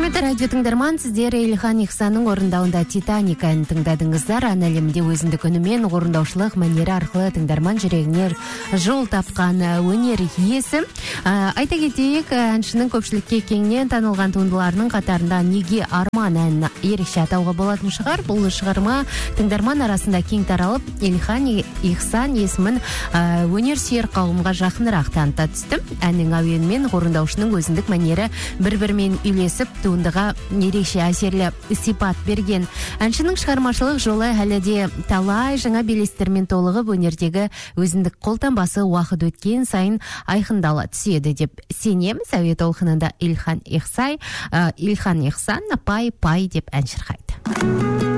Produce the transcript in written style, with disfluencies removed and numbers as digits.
Құрметті радио тыңдарман, сіздер Ильхан Ихсанның орындауында Титаник әнін тыңдадыңыздар. Ән әлемде өзіндік үнімен орындаушылық мәнері арқылы тыңдарман жүрегіне жол тапқан өнер иесі. Айта кетейік, әншінің көпшілікке кеңінен танылған туындыларының қатарында Неге арман әнін ерекше атауға болатын шығар. Бұл шығарма тыңдарман арасында кең таралып, Ильхан Ихсан есімін өнер сүйер қауымға жақынырақ таныта түсті. Әннің әуенімен орындаушының өзіндік мәнері бір-бірімен үйлесіп, туындыға ерекше әсерлі сипат берген. Әншінің шығармашылық жолы әлі де талай жаңа белестермен толығып, өнердегі өзіндік қолтаңбасы уақыт өткен сайын айқындала түседі деп сенеміз. Әуе толқынында Ильхан Ихсан пай деп ән шырқайды.